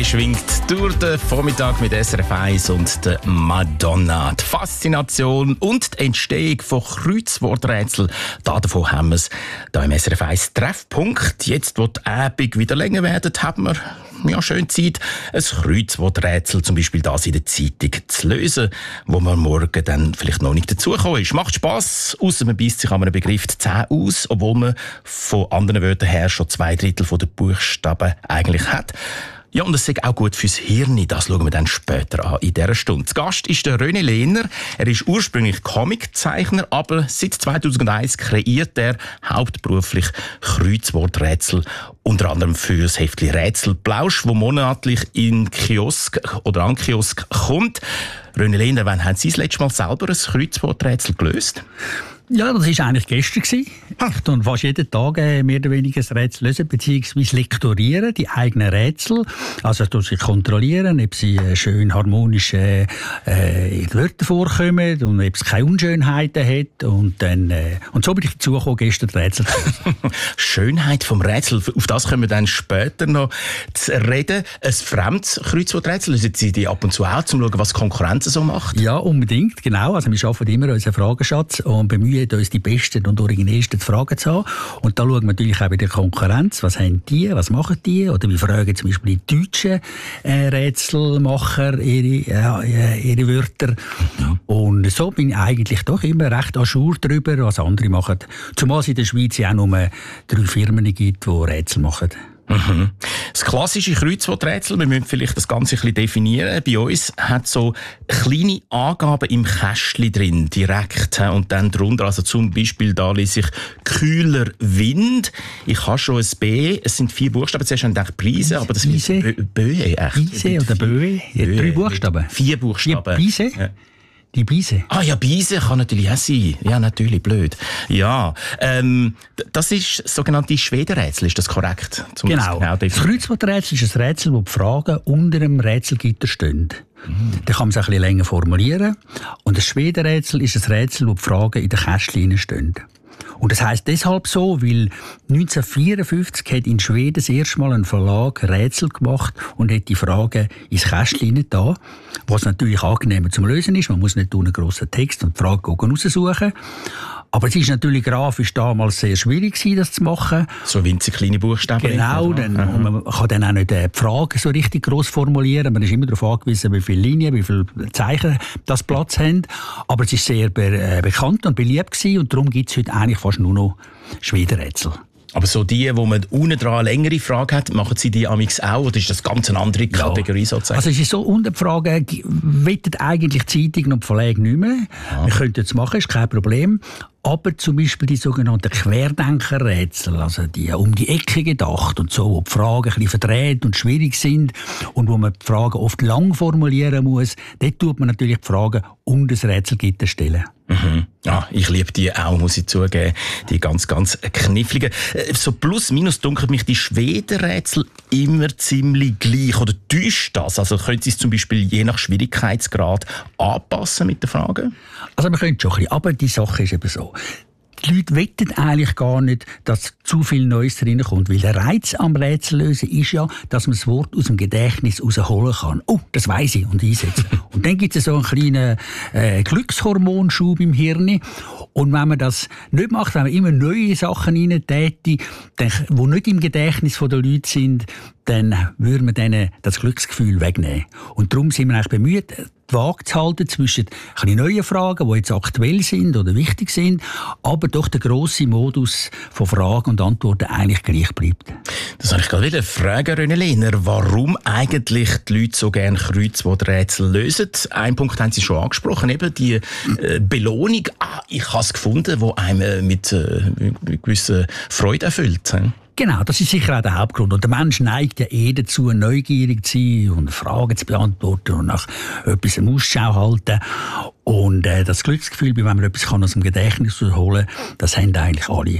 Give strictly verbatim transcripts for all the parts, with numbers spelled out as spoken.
Reggae schwingt durch den Vormittag mit S R F eins und der Madonna. Die Faszination und die Entstehung von Kreuzworträtseln, davon haben wir es hier im S R F eins Treffpunkt. Jetzt, wo die Abend wieder länger werden, haben wir ja, schön Zeit, ein Kreuzworträtsel, zum Beispiel das in der Zeitung, zu lösen, wo man morgen dann vielleicht noch nicht dazugekommen ist. Macht Spass, ausser man beisst sich an einem Begriff die Zähne aus, obwohl man von anderen Wörtern her schon zwei Drittel der Buchstaben eigentlich hat. Ja, und es ist auch gut fürs Hirn. Das schauen wir dann später an in dieser Stunde. Zu Gast ist der René Lehner. Er ist ursprünglich Comiczeichner, aber seit zweitausendeins kreiert er hauptberuflich Kreuzworträtsel, unter anderem für das Heftchen Rätselplausch, wo monatlich in Kiosk oder an Kiosk kommt. René Lehner, wann haben Sie das letzte Mal selber ein Kreuzworträtsel gelöst? Ja, das war eigentlich gestern. Ich tue fast jeden Tag äh, mehr oder weniger ein Rätsel lösen, beziehungsweise lektorieren, die eigenen Rätsel. Also ich kontrollieren, ob sie äh, schön harmonisch äh, äh, in Wörter vorkommen und ob es keine Unschönheiten hat. Und, dann, äh, und so bin ich dazu gekommen, gestern das Rätsel zu lösen. Schönheit vom Rätsel, auf das können wir dann später noch zu reden. Ein fremdes Kreuzworträtsel, lösen Sie die ab und zu auch, um zu schauen, was die Konkurrenz so macht? Ja, unbedingt, genau. Also wir schaffen immer unseren Fragenschatz und bemühen uns die besten und originellsten Fragen zu haben. Und da schauen wir natürlich auch bei der Konkurrenz, was haben die, was machen die, oder wir fragen zum Beispiel die deutschen äh, Rätselmacher ihre, äh, ihre Wörter. Ja. Und so bin ich eigentlich doch immer recht à jour darüber, was andere machen. Zumal es in der Schweiz ja auch nur drei Firmen gibt, die Rätsel machen. Mhm. Das klassische Kreuzworträtsel, wir müssen vielleicht das Ganze ein bisschen definieren. Bei uns hat so kleine Angaben im Kästchen drin, direkt. Und dann drunter, also zum Beispiel, da lese ich kühler Wind. Ich habe schon ein B, es sind vier Buchstaben. Zuerst habe ich gedacht Brise, aber das ist Böe, echt. Bise oder Böe? Ja, drei Buchstaben. Vier Buchstaben. Die Bise? Ja. Die Bise. Ah ja, Bise kann natürlich auch sein. Ja, natürlich, blöd. Ja, ähm, das ist das sogenannte Schwedenrätsel, ist das korrekt? Zum genau. genau das Kreuzworträtsel ist ein Rätsel, wo die Fragen unter dem Rätselgitter stehen. Mhm. Da kann man es ein bisschen länger formulieren. Und das Schwedenrätsel ist ein Rätsel, wo die Fragen in den Kästchen stehen. Und das heisst deshalb so, weil neunzehnhundertvierundfünfzig hat in Schweden das erste Mal ein Verlag Rätsel gemacht und hat die Fragen ins Kästchen da, was natürlich angenehmer zum Lösen ist. Man muss nicht einen grossen Text und die Frage raussuchen. Aber es ist natürlich grafisch damals sehr schwierig gewesen, das zu machen. So winzig kleine Buchstaben. Genau, dann, und man kann dann auch nicht die Frage so richtig gross formulieren. Man ist immer darauf angewiesen, wie viele Linien, wie viele Zeichen das Platz haben. Aber es ist sehr be- äh, bekannt und beliebt gewesen und darum gibt es heute eigentlich fast nur noch Schwedenrätsel. Aber so die, wo man unten dran eine längere Frage hat, machen Sie die amix auch, oder ist das ganz eine andere Kategorie ja. sozusagen? Also es ist so, unter die Frage, wettet eigentlich die Zeitung und die Verlage nicht mehr. Ja. Wir könnten es machen, ist kein Problem. Aber zum Beispiel die sogenannten Querdenkerrätsel, also die um die Ecke gedacht und so, wo die Fragen ein bisschen verdreht und schwierig sind und wo man die Fragen oft lang formulieren muss, dort tut man natürlich die Fragen um das Rätselgitter stellen. Mhm. Ja, ich liebe die auch, muss ich zugeben. Die ganz, ganz kniffligen. So plus minus dunkelt mich die Schwedenrätsel immer ziemlich gleich. Oder täuscht das? Also können Sie es zum Beispiel je nach Schwierigkeitsgrad anpassen mit den Fragen? Also man könnte schon ein bisschen, aber die Sache ist eben so. Die Leute wetten eigentlich gar nicht, dass zu viel Neues reinkommt. Weil der Reiz am Rätsellösen ist ja, dass man das Wort aus dem Gedächtnis rausholen kann. Oh, das weiss ich und einsetzen. Und dann gibt es so einen kleinen äh, Glückshormonschub im Hirn. Und wenn man das nicht macht, wenn man immer neue Sachen reintäte, die nicht im Gedächtnis der Leute sind, dann würde man denen das Glücksgefühl wegnehmen. Und darum sind wir eigentlich bemüht, die Waage zu halten zwischen ein neuen Fragen, die jetzt aktuell sind oder wichtig sind, aber doch der grosse Modus von Fragen und Antworten eigentlich gleich bleibt. Das habe ich gerade wieder fragen, René Lehner, warum eigentlich die Leute so gerne Kreuzworträtsel lösen. Einen Punkt haben Sie schon angesprochen, eben die äh, Belohnung. Ah, ich habe es gefunden, die einem mit, äh, mit gewisser Freude erfüllt. Genau, das ist sicher auch der Hauptgrund. Und der Mensch neigt ja eh dazu, neugierig zu sein und Fragen zu beantworten und nach etwas im Ausschau halten. Und äh, das Glücksgefühl, wenn man etwas kann aus dem Gedächtnis holen kann, das haben eigentlich alle.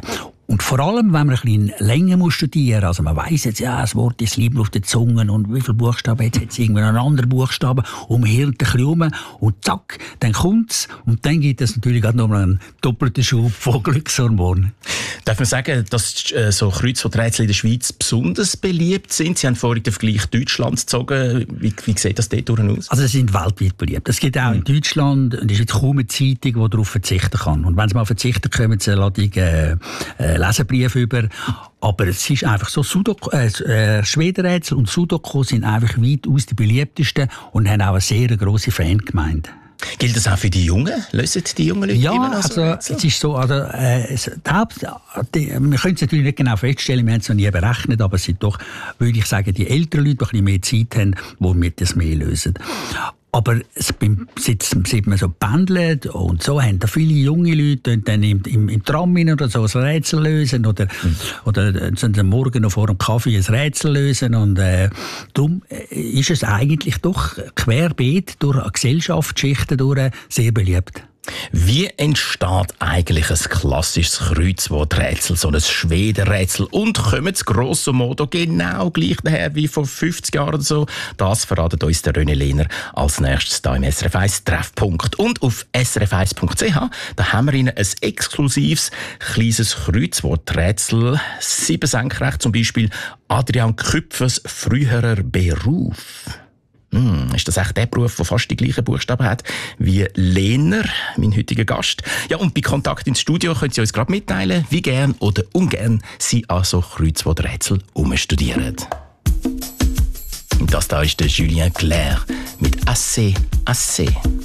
Und vor allem, wenn man ein bisschen länger muss studieren muss, also man weiss jetzt, ja, das Wort ist lieber auf den Zungen und wie viele Buchstaben, jetzt hat es irgendwie einen anderen Buchstaben, um Hirn ein bisschen rum und zack, dann kommt es und dann gibt es natürlich auch noch einen doppelten Schub von Glückshormonen. Darf man sagen, dass äh, so Kreuzworträtsel in der Schweiz besonders beliebt sind? Sie haben vorhin den Vergleich Deutschland gezogen. Wie, wie sieht das dort aus? Also sie sind weltweit beliebt. Es gibt auch mhm. in Deutschland, und es ist jetzt kaum eine Zeitung, die darauf verzichten kann. Und wenn sie mal verzichten, kommen sie einen äh, äh, Leserbrief über. Aber es ist einfach so, Sudoku, äh, äh, Schwedenrätsel und Sudoku sind einfach weitaus die beliebtesten und haben auch eine sehr grosse Fangemeinde. Gilt das auch für die Jungen? Lösen die jungen Leute ja, immer noch so? Ja, also es ist so, also, äh, die Haupt, die, wir können es natürlich nicht genau feststellen, wir haben es noch nie berechnet, aber es sind doch, würde ich sagen, die älteren Leute, die ein bisschen mehr Zeit haben, die das mehr lösen. Aber seit man so pendelt und so, haben da viele junge Leute dann im, im, im Tram oder so ein Rätsel lösen oder, mhm. oder sind am Morgen noch vor dem Kaffee ein Rätsel lösen und äh, darum ist es eigentlich doch querbeet durch Gesellschaftsschichten durch sehr beliebt. Wie entsteht eigentlich ein klassisches Kreuzworträtsel, so ein Schwedenrätsel? Und kommt das grosso modo genau gleich daher wie vor fünfzig Jahren oder so? Das verratet uns der René Lehner als nächstes hier im S R F eins Treffpunkt. Und auf s r f eins punkt c h da haben wir Ihnen ein exklusives kleines Kreuzworträtsel. Sieben senkrecht, zum Beispiel Adrian Küpfers früherer Beruf. Hm, ist das echt der Beruf, der fast die gleichen Buchstaben hat wie Lehner, mein heutiger Gast? Ja, und bei Kontakt ins Studio können Sie uns gerade mitteilen, wie gern oder ungern Sie an so Kreuzworträtsel umstudieren. Und das da ist der Julien Clerc mit «Assez, assez».